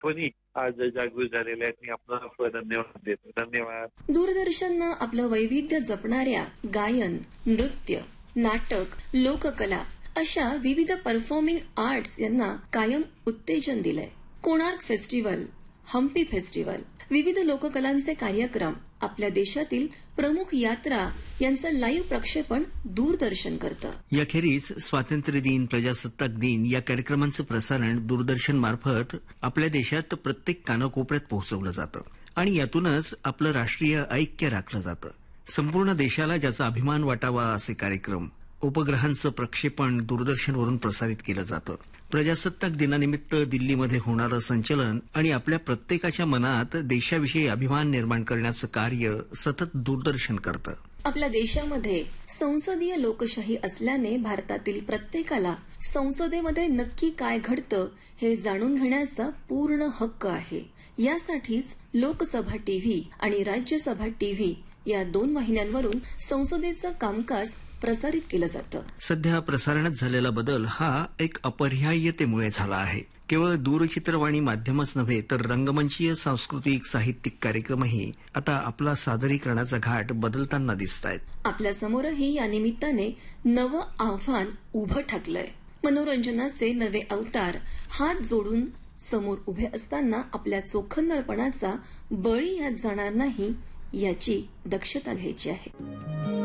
आठवणी आज जागृत झालेल्या आहेत. मी आपल्याला धन्यवाद देतो. धन्यवाद. दूरदर्शननं आपलं वैविध्य जपणाऱ्या गायन, नृत्य, नाटक, लोककला अशा विविध परफॉर्मिंग आर्ट्स यांना कायम उत्तेजन दिलंय. कोणार्क फेस्टिवल, हम्पी फेस्टिवल, विविध लोककलांचे कार्यक्रम, आपल्या देशातील प्रमुख यात्रा यांचं लाईव्ह प्रक्षेपण दूरदर्शन करतं. याखेरीज स्वातंत्र्य दिन, प्रजासत्ताक दिन या कार्यक्रमांचं प्रसारण दूरदर्शन मार्फत आपल्या देशात प्रत्येक कानाकोपऱ्यात पोहोचवलं जातं आणि यातूनच आपलं राष्ट्रीय ऐक्य राखलं जातं. संपूर्ण देशाला ज्याचा अभिमान वाटावा असे कार्यक्रम, उपग्रहांचं प्रक्षेपण दूरदर्शनवरून प्रसारित केलं जातं. प्रजासत्ताक दिनानिमित्त दिल्लीमध्ये होणारं संचलन आणि आपल्या प्रत्येकाच्या मनात देशाविषयी अभिमान निर्माण करण्याचं कार्य सतत दूरदर्शन करतं. आपल्या देशामध्ये संसदीय लोकशाही असल्याने भारतातील प्रत्येकाला संसदेमध्ये नक्की काय घडतं हे जाणून घेण्याचा पूर्ण हक्क आहे. यासाठीच लोकसभा टीव्ही आणि राज्यसभा टीव्ही या 2 वाहिन्यांवरून संसदेचं कामकाज प्रसारित केलं जातं. सध्या प्रसारणात झालेला बदल हा एक अपरिहार्यतेमुळे झाला आहे. केवळ दूरचित्रवाणी माध्यमच नव्हे तर रंगमंचीय सांस्कृतिक साहित्यिक कार्यक्रमही आता आपला सादरीकरणाचा घाट बदलताना दिसत आहेत. आपल्या समोरही या निमित्ताने नवं आव्हान उभं ठाकलंय. मनोरंजनाचे नवे अवतार हात जोडून समोर उभे असताना आपल्या चोखंदळपणाचा बळी यात जाणार नाही याची दक्षता घ्यायची आहे.